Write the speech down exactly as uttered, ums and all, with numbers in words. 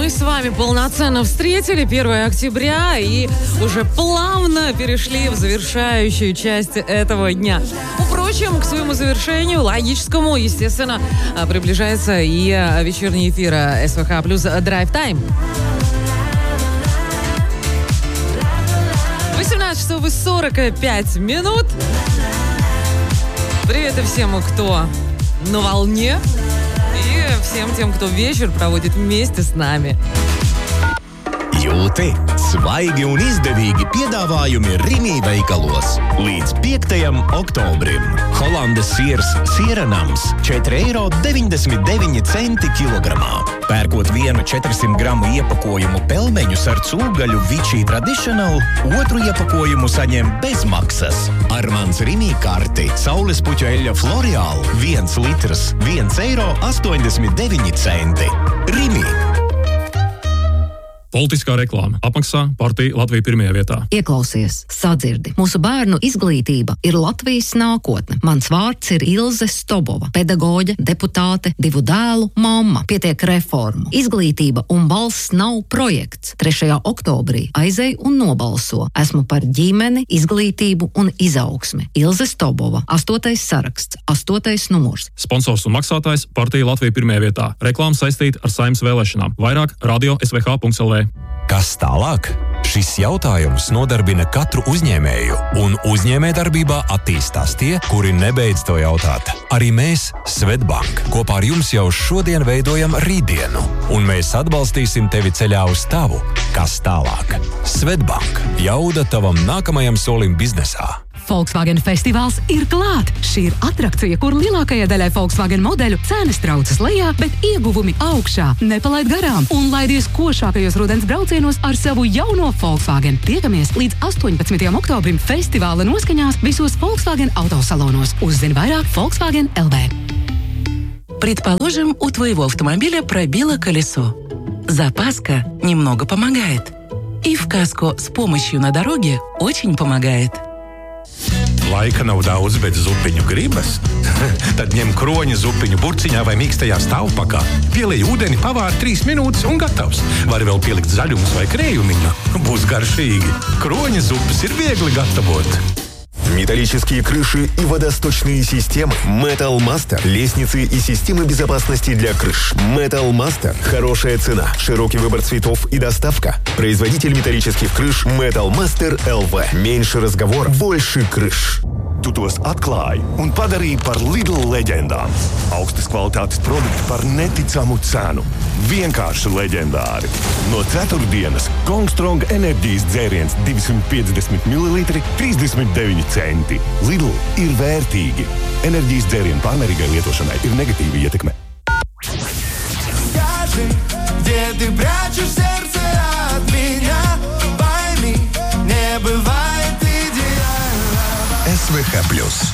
мы с вами полноценно встретили первое октября и уже плавно перешли в завершающую часть этого дня. Впрочем, к своему завершению, логическому, естественно, приближается и вечерний эфир СВХ плюс Драйв Тайм. восемнадцать часов и сорок пять минут. Привет и всем, кто на волне, и всем тем, кто вечер проводит вместе с нами. Jūti, svaigi un izdevīgi piedāvājumi Rimi veikalos. Līdz piektajam oktobrim. Holandes siers sieranams četri eiro deviņdesmit deviņi centi kilogramā. Pērkot vienu četrsimt gramu iepakojumu pelmeņus ar cūgaļu Vichy Traditional, otru iepakojumu saņem bez maksas. Ar mans Rimi karti saulespuķu eļļa Florial viens litrs viens eiro astoņdesmit deviņi centi. Rimi. Politiskā reklāma. Apmaksā partija Latvija pirmajā vietā. Ieklausies, sadzirdi. Mūsu bērnu izglītība ir Latvijas nākotne. Mans vārds ir Ilze Stobova, pedagoģe, deputāte, divu dēlu, mamma. Pietiek reformu. Izglītība un balss nav projekts. trešajā oktobrī aizej un nobalso. Esmu par ģimeni, izglītību un izaugsmi. Ilze Stobova, astotais saraksts, astotais numurs. Sponsors un maksātājs partija Latvija pirmajā vietā. Reklāma saistīta ar Saeimas vēlēšanām. Vairāk radio S V H punkts L V. Kas tālāk? Šis jautājums nodarbina katru uzņēmēju, un uzņēmējdarbībā attīstās tie, kuri nebeidz to jautāt. Arī mēs, Svetbank, kopā ar jums jau šodien veidojam rītdienu, un mēs atbalstīsim tevi ceļā uz tavu. Kas tālāk? Svetbank. Jauda tavam nākamajam solim biznesā. Volkswagen festivāls ir klāt! Šī ir atrakcija, kur lielākajai daļai Volkswagen modeļu cenas traucas lejā, bet ieguvumi augšā. Nepalaid garām un laidies košākajos rudens braucienos ar savu jauno Volkswagen. Tiekamies līdz astoņpadsmitajam oktobrim festivāla noskaņās visos Volkswagen autosalonos. Uzzini vairāk Volkswagen L V. Предположим, у твоего автомобиля пробило колесо. Запаска немного помогает. И в каско с помощью на дороге очень помогает. Laika nav daudz, bet zupiņu gribas. Tad ņem kroņa zupiņu burciņā vai mīkstajā stāvpakā. Pielej ūdeni, pavāri trīs minūtes un gatavs. Vari vēl pielikt zaļumus vai krējumiņu. Būs garšīgi. Kroņa zupas ir viegli gatavot. Металлические крыши и водосточные системы. Metal Master. Лестницы и системы безопасности для крыш. Metal Master. Хорошая цена, широкий выбор цветов и доставка. Производитель металлических крыш Metal Master L V. Меньше разговоров, больше крыш. Tu tos atklāji un padarīji par Lidl leģendām. Augstas kvalitātes produkti par neticamu cenu. Vienkārši leģendāri. No ceturtdienas Kongstrong enerģijas dzēriens divsimt piecdesmit mililitri trīsdesmit deviņi centi. Lidl ir vērtīgi. Enerģijas dzērienu pārmērīgai lietošanai ir negatīva ietekme. Скажи, где ты прячешь сердце от меня? Пойми, не бывает идеально. S V H plus.